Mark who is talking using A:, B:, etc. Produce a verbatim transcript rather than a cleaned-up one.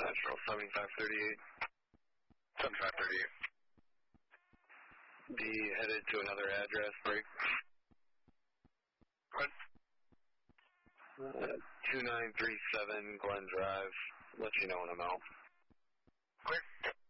A: Central, seventy-five thirty-eight.
B: seventy-five thirty-eight.
A: Be headed to another address, break.
B: What?
A: Uh, two nine three seven Glen Drive. Let you know when I'm out.
B: Clear.